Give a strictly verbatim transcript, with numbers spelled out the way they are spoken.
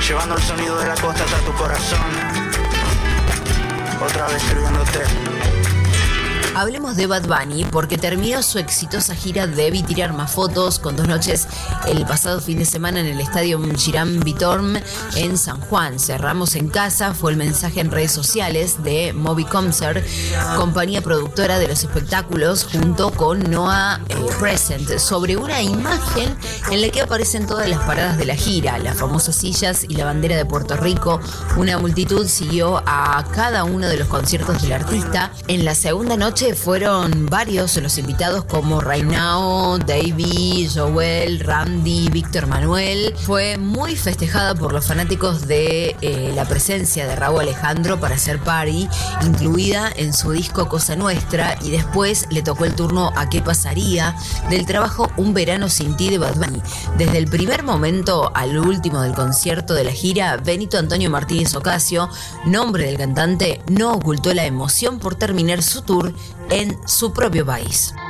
llevando el sonido de la costa hasta tu corazón. Otra vez sirviéndote. Hablemos de Bad Bunny porque terminó su exitosa gira Debí tirar más fotos con dos noches el pasado fin de semana en el estadio Girán Vitorm en San Juan. Cerramos en casa, fue el mensaje en redes sociales de Moby Concert, compañía productora de los espectáculos, junto con Noah eh, Present, sobre una imagen en la que aparecen todas las paradas de la gira, las famosas sillas y la bandera de Puerto Rico. Una multitud siguió a cada uno de los conciertos del artista. En la segunda noche fueron varios los invitados como Reinao, Davey, Joel, Randy, Víctor Manuel. Fue muy festejada por los fanáticos de eh, la presencia de Rauw Alejandro para hacer party, incluida en su disco Cosa Nuestra, y después le tocó el turno a Qué Pasaría del trabajo Un Verano Sin Ti de Bad Bunny. Desde el primer momento al último del concierto de la gira, Benito Antonio Martínez Ocasio, nombre del cantante, no ocultó la emoción por terminar su tour en su propio país.